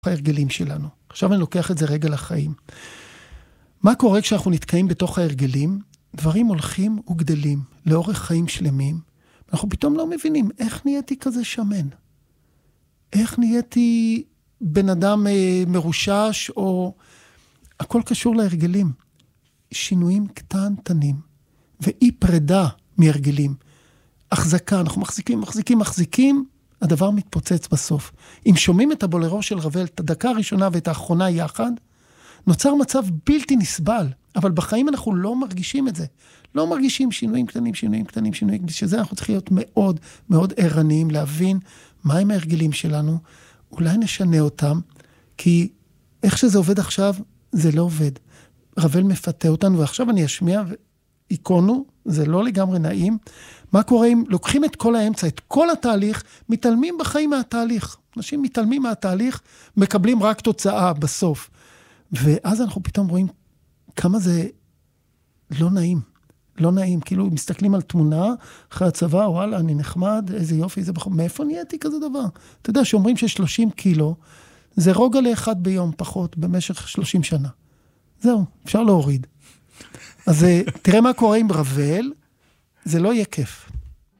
ההרגלים שלנו. עכשיו אני לוקח את זה רגע לחיים. מה קורה כשאנחנו נתקעים בתוך ההרגלים? דברים הולכים וגדלים לאורך חיים שלמים. אנחנו פתאום לא מבינים איך נהייתי כזה שמן. איך נהייתי בן אדם מרושש, או הכל קשור להרגלים. שינויים קטנטנים, ואי פרידה מהרגלים. החזקה, אנחנו מחזיקים, הדבר מתפוצץ בסוף. אם שומעים את הבולרו של רבל, את הדקה הראשונה ואת האחרונה יחד, נוצר מצב בלתי נסבל, אבל בחיים אנחנו לא מרגישים את זה. לא מרגישים שינויים קטנים, שזה אנחנו צריכים להיות מאוד מאוד ערניים, להבין מהם ההרגלים שלנו, אולי נשנה אותם, כי איך שזה עובד עכשיו, זה לא עובד. רבל מפתה אותנו, ועכשיו אני אשמיע, איקונו, זה לא לגמרי נעים. מה קורה אם לוקחים את כל האמצע, את כל התהליך, מתעלמים בחיים מהתהליך. אנשים מתעלמים מהתהליך, מקבלים רק תוצאה בסוף. ואז אנחנו פתאום רואים כמה זה לא נעים. לא נעים, כאילו מסתכלים על תמונה אחרי הצבא, וואלה, אני נחמד, איזה יופי, זה בחור. מאיפה נהייתי כזה דבר? אתה יודע, שאומרים ש30 קילו, זה רוגע לאחד ביום פחות, במשך 30 שנה. זהו, אפשר להוריד. אז תראה מה קורה עם רבל, זה לא יהיה כיף.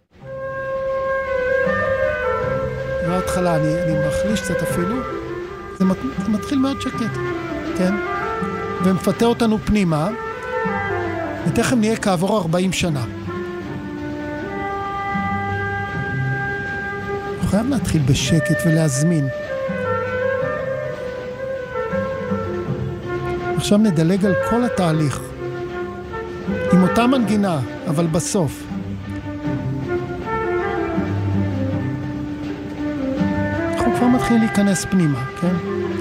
בהתחלה אני מחליש קצת אפילו, זה מתחיל מאוד שקט, כן? ומפתה אותנו פנימה, ותכף נהיה כעבור 40 שנה. הוא חייב להתחיל בשקט ולהזמין. עכשיו נדלג על כל התהליך. עם אותה מנגינה, אבל בסוף. אנחנו כבר מתחילים להיכנס פנימה, כן?